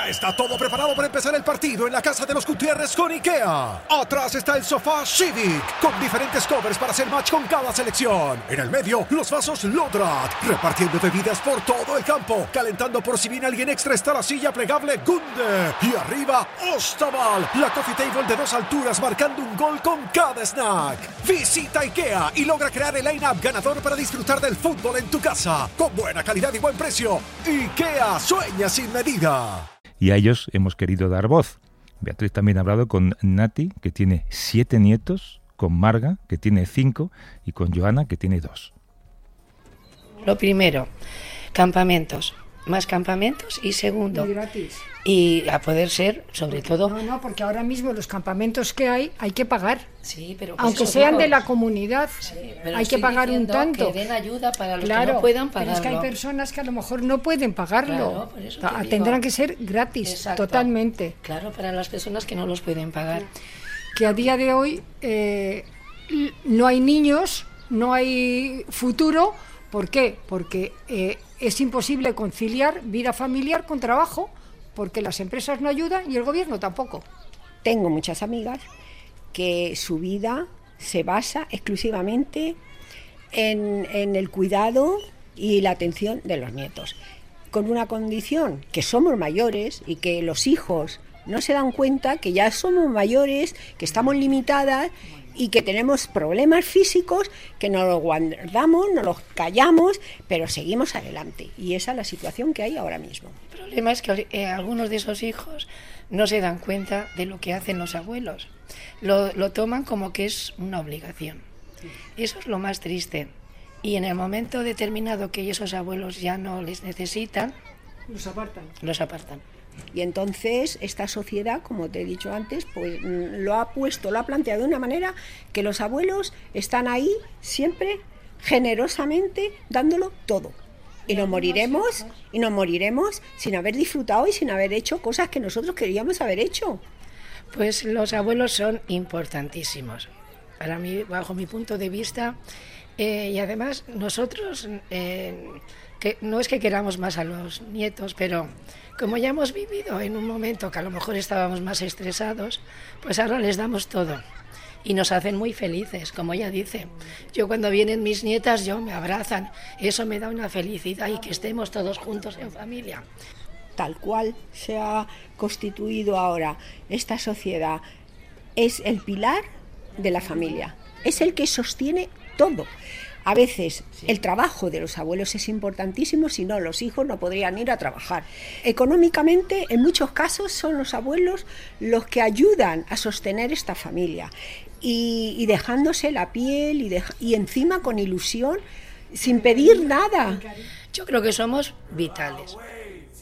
Ya está todo preparado para empezar el partido en la casa de los Gutiérrez con IKEA. Atrás está el sofá Civic, con diferentes covers para hacer match con cada selección. En el medio, los vasos Lodrat, repartiendo bebidas por todo el campo. Calentando por si viene alguien extra está la silla plegable Gunde. Y arriba, Ostaval, la coffee table de 2 alturas marcando un gol con cada snack. Visita IKEA y logra crear el line-up ganador para disfrutar del fútbol en tu casa. Con buena calidad y buen precio. IKEA sueña sin medida. Y a ellos hemos querido dar voz. Beatriz también ha hablado con Nati, que tiene 7 nietos, con Marga, que tiene 5, y con Joana, que tiene 2. Lo primero, campamentos. Más campamentos y segundo. Y gratis. Y a poder ser, sobre todo... No, porque ahora mismo los campamentos que hay que pagar. Sí, pero aunque sean de la comunidad, hay que pagar un tanto. Que den ayuda para los que no puedan pagarlo. Pero es que hay personas que a lo mejor no pueden pagarlo. Claro, por eso tendrán que ser gratis, exacto, totalmente. Claro, para las personas que no los pueden pagar. Que a día de hoy no hay niños, no hay futuro. ¿Por qué? Porque es imposible conciliar vida familiar con trabajo, porque las empresas no ayudan y el gobierno tampoco. Tengo muchas amigas que su vida se basa exclusivamente en el cuidado y la atención de los nietos, con una condición, que somos mayores y que los hijos no se dan cuenta que ya somos mayores, que estamos limitadas y que tenemos problemas físicos, que nos los guardamos, nos los callamos, pero seguimos adelante. Y esa es la situación que hay ahora mismo. El problema es que algunos de esos hijos no se dan cuenta de lo que hacen los abuelos. Lo toman como que es una obligación. Eso es lo más triste. Y en el momento determinado que esos abuelos ya no les necesitan, los apartan. Y entonces esta sociedad, como te he dicho antes, pues lo ha planteado de una manera que los abuelos están ahí siempre generosamente dándolo todo. Y nos moriremos sin haber disfrutado y sin haber hecho cosas que nosotros queríamos haber hecho. Pues los abuelos son importantísimos. Para mí, bajo mi punto de vista, y además nosotros, que no es que queramos más a los nietos, pero como ya hemos vivido en un momento que a lo mejor estábamos más estresados, pues ahora les damos todo. Y nos hacen muy felices, como ella dice. Yo cuando vienen mis nietas, me abrazan. Eso me da una felicidad y que estemos todos juntos en familia. Tal cual se ha constituido ahora esta sociedad, es el pilar de la familia. Es el que sostiene todo. A veces el trabajo de los abuelos es importantísimo, si no los hijos no podrían ir a trabajar. Económicamente, en muchos casos, son los abuelos los que ayudan a sostener esta familia y dejándose la piel y encima con ilusión, sin pedir nada. Yo creo que somos vitales.